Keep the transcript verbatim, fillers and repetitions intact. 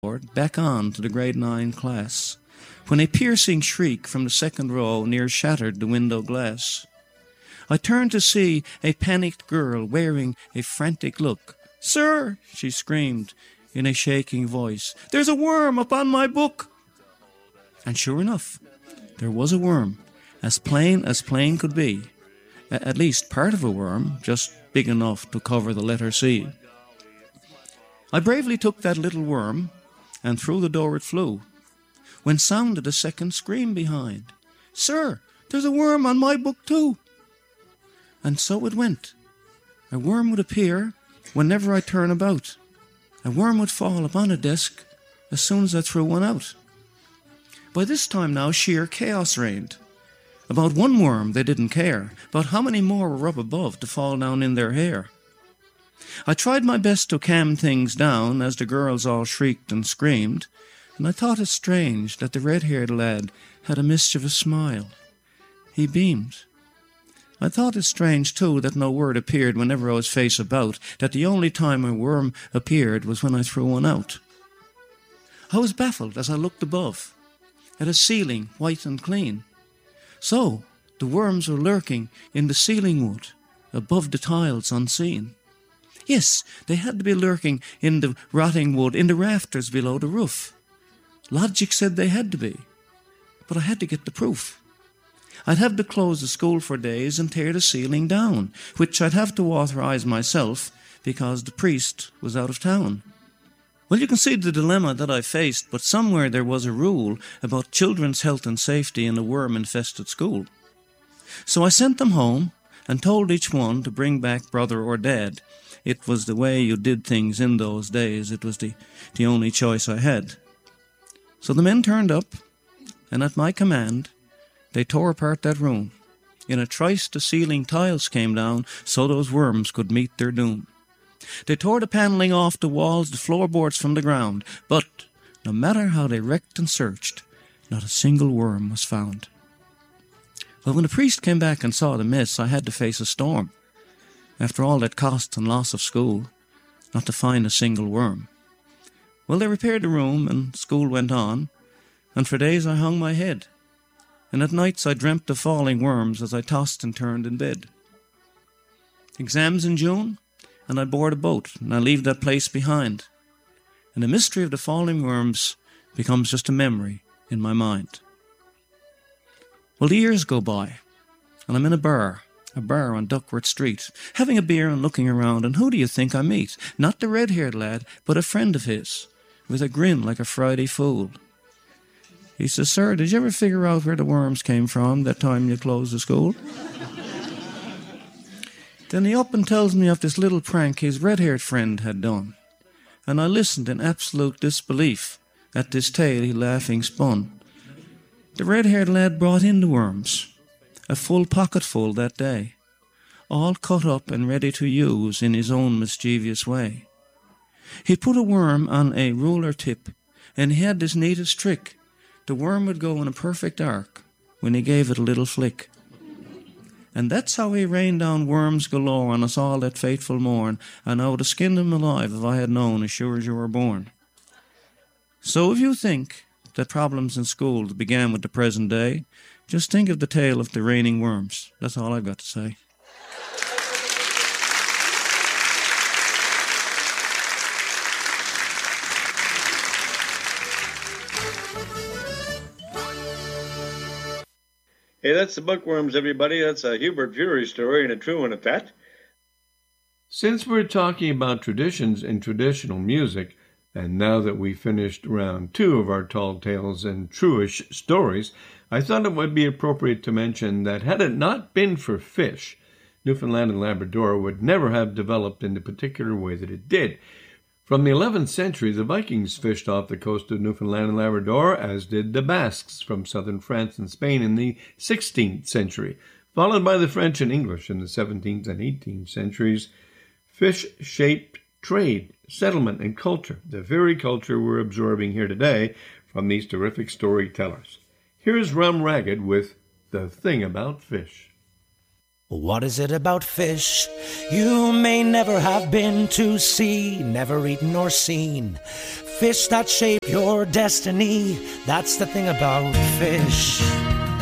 back on to the grade nine class, when a piercing shriek from the second row near shattered the window glass. I turned to see a panicked girl wearing a frantic look. "Sir," she screamed in a shaking voice, "there's a worm upon my book." And sure enough, there was a worm, as plain as plain could be. At least part of a worm, just big enough to cover the letter C. I bravely took that little worm, and through the door it flew, when sounded a second scream behind. "Sir, there's a worm on my book too." And so it went. A worm would appear whenever I turn about. A worm would fall upon a desk as soon as I threw one out. By this time now, sheer chaos reigned. About one worm they didn't care, about how many more were up above to fall down in their hair. I tried my best to calm things down as the girls all shrieked and screamed, and I thought it strange that the red-haired lad had a mischievous smile. He beamed. I thought it strange, too, that no word appeared whenever I was face about, that the only time a worm appeared was when I threw one out. I was baffled as I looked above, at a ceiling white and clean. So, the worms were lurking in the ceiling wood, above the tiles unseen. Yes, they had to be lurking in the rotting wood, in the rafters below the roof. Logic said they had to be, but I had to get the proof. I'd have to close the school for days and tear the ceiling down, which I'd have to authorize myself because the priest was out of town. Well, you can see the dilemma that I faced, but somewhere there was a rule about children's health and safety in a worm-infested school. So I sent them home and told each one to bring back brother or dad. It was the way you did things in those days. It was the, the only choice I had. So the men turned up, and at my command, they tore apart that room. In a trice, the ceiling tiles came down so those worms could meet their doom. They tore the panelling off the walls, the floorboards from the ground, but no matter how they wrecked and searched, not a single worm was found. But when the priest came back and saw the mess, I had to face a storm. After all that cost and loss of school, not to find a single worm. Well, they repaired the room, and school went on, and for days I hung my head. And at nights I dreamt of falling worms as I tossed and turned in bed. Exams in June, and I board a boat, and I leave that place behind. And the mystery of the falling worms becomes just a memory in my mind. Well, the years go by, and I'm in a bar, a bar on Duckworth Street, having a beer and looking around, and who do you think I meet? Not the red-haired lad, but a friend of his, with a grin like a Friday fool. He says, "Sir, did you ever figure out where the worms came from that time you closed the school?" Then he up and tells me of this little prank his red-haired friend had done, and I listened in absolute disbelief at this tale he laughing spun. The red-haired lad brought in the worms, a full pocketful that day, all cut up and ready to use in his own mischievous way. He put a worm on a ruler tip, and he had this neatest trick. The worm would go in a perfect arc when he gave it a little flick. And that's how he rained down worms galore on us all that fateful morn, and I would have skinned him alive if I had known as sure as you were born. So if you think that problems in school began with the present day, just think of the tale of the raining worms. That's all I've got to say. Hey, that's the Bookworms, everybody. That's a Hubert Fury story, and a true one at that. Since we're talking about traditions in traditional music, and now that we finished round two of our Tall Tales and Truish stories, I thought it would be appropriate to mention that had it not been for fish, Newfoundland and Labrador would never have developed in the particular way that it did. From the eleventh century, the Vikings fished off the coast of Newfoundland and Labrador, as did the Basques from southern France and Spain in the sixteenth century. Followed by the French and English in the seventeenth and eighteenth centuries, fish shaped trade, settlement, and culture, the very culture we're absorbing here today from these terrific storytellers. Here's Rum Ragged with The Thing About Fish. What is it about fish you may never have been to see, never eaten or seen? fish that shape your destiny. That's the thing about fish.